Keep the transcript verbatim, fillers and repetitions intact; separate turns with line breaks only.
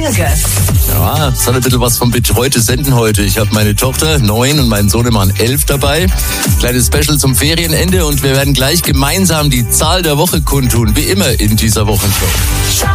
Gebirge.
Ja, es hat ein bisschen was vom Betreute Senden heute. Ich habe meine Tochter, neun, und meinen Sohnemann, elf, dabei. Kleines Special zum Ferienende und wir werden gleich gemeinsam die Zahl der Woche kundtun, wie immer in dieser Wochenshow.